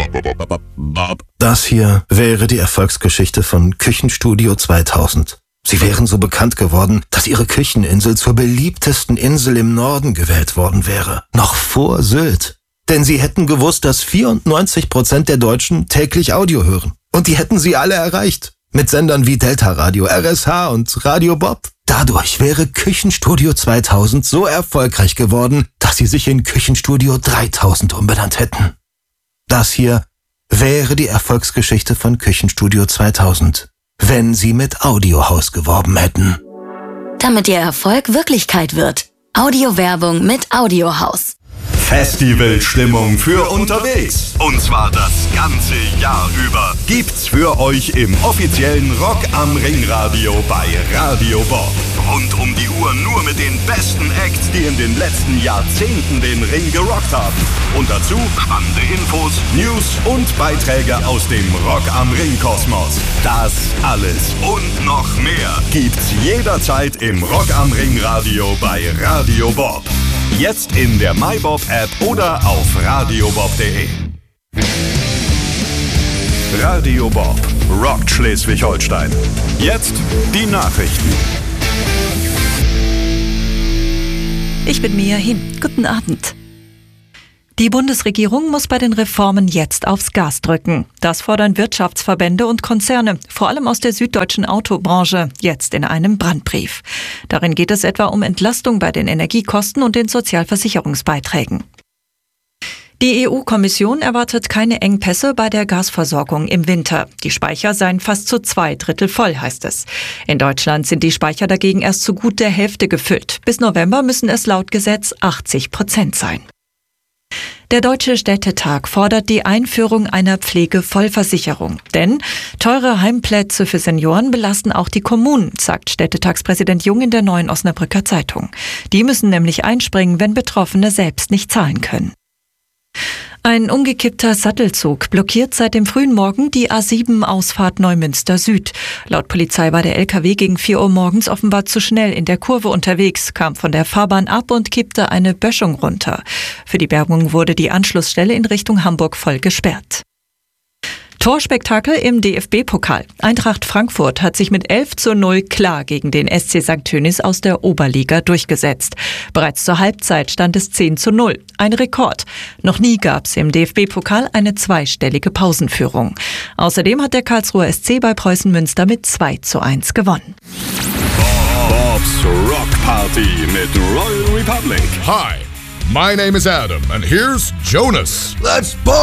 Das hier wäre die Erfolgsgeschichte von Küchenstudio 2000. Sie wären so bekannt geworden, dass ihre Kücheninsel zur beliebtesten Insel im Norden gewählt worden wäre. Noch vor Sylt. Denn sie hätten gewusst, dass 94% der Deutschen täglich Audio hören. Und die hätten sie alle erreicht. Mit Sendern wie Delta Radio, RSH und Radio Bob. Dadurch wäre Küchenstudio 2000 so erfolgreich geworden, dass sie sich in Küchenstudio 3000 umbenannt hätten. Das hier wäre die Erfolgsgeschichte von Küchenstudio 2000, wenn sie mit Audiohaus geworben hätten. Damit ihr Erfolg Wirklichkeit wird. Audiowerbung mit Audiohaus. Festivalstimmung für unterwegs. Und zwar das ganze Jahr über. Gibt's für euch im offiziellen Rock am Ring Radio bei Radio Bob. Rund um die Uhr nur mit den besten Acts, die in den letzten Jahrzehnten den Ring gerockt haben. Und dazu spannende Infos, News und Beiträge aus dem Rock am Ring Kosmos. Das alles und noch mehr gibt's jederzeit im Rock am Ring Radio bei Radio Bob. Jetzt in der MyBob-App oder auf radiobob.de. Radio Bob rockt Schleswig-Holstein. Jetzt die Nachrichten. Ich bin Mia Hin. Guten Abend. Die Bundesregierung muss bei den Reformen jetzt aufs Gas drücken. Das fordern Wirtschaftsverbände und Konzerne, vor allem aus der süddeutschen Autobranche, jetzt in einem Brandbrief. Darin geht es etwa um Entlastung bei den Energiekosten und den Sozialversicherungsbeiträgen. Die EU-Kommission erwartet keine Engpässe bei der Gasversorgung im Winter. Die Speicher seien fast zu 2/3 voll, heißt es. In Deutschland sind die Speicher dagegen erst zu gut der Hälfte gefüllt. Bis November müssen es laut Gesetz 80% sein. Der Deutsche Städtetag fordert die Einführung einer Pflegevollversicherung. Denn teure Heimplätze für Senioren belasten auch die Kommunen, sagt Städtetagspräsident Jung in der Neuen Osnabrücker Zeitung. Die müssen nämlich einspringen, wenn Betroffene selbst nicht zahlen können. Ein umgekippter Sattelzug blockiert seit dem frühen Morgen die A7-Ausfahrt Neumünster Süd. Laut Polizei war der LKW gegen 4 Uhr morgens offenbar zu schnell in der Kurve unterwegs, kam von der Fahrbahn ab und kippte eine Böschung runter. Für die Bergung wurde die Anschlussstelle in Richtung Hamburg voll gesperrt. Torspektakel im DFB-Pokal. Eintracht Frankfurt hat sich mit 11:0 klar gegen den SC St. Tönnies aus der Oberliga durchgesetzt. Bereits zur Halbzeit stand es 10:0. Ein Rekord. Noch nie gab es im DFB-Pokal eine zweistellige Pausenführung. Außerdem hat der Karlsruher SC bei Preußen Münster mit 2:1 gewonnen. Bob's Rock Party mit Royal Republic. Hi, my name is Adam and here's Jonas. Let's